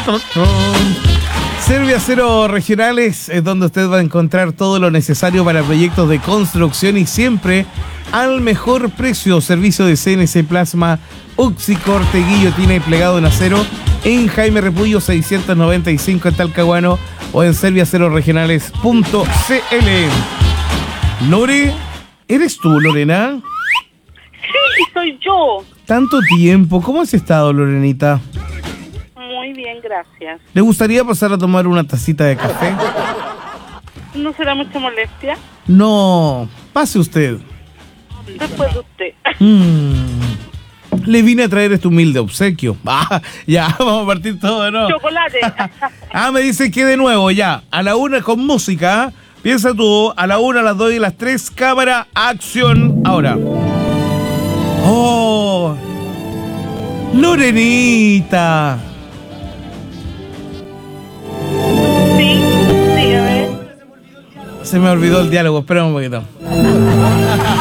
Serviacero Regionales es donde usted va a encontrar todo lo necesario para proyectos de construcción y siempre al mejor precio. Servicio de CNC Plasma, Oxicorte, guillotina y plegado en acero en Jaime Repullo 695 en Talcahuano o en serviaceroregionales.cl. Lore, ¿eres tú, Lorena? Sí, soy yo. Tanto tiempo, ¿cómo has estado, Lorenita? Muy bien, gracias. ¿Le gustaría pasar a tomar una tacita de café? ¿No será mucha molestia? No, pase usted. Después de usted. Le vine a traer este humilde obsequio. Ya, vamos a partir todo de nuevo. Chocolate. Me dice que de nuevo, ya. A la 1 con música. Piensa tú, a la 1, a las 2 y a las 3, cámara, acción. Ahora. ¡Oh! ¡Lorenita! Sí, a ver. Se me olvidó el diálogo, espera un poquito.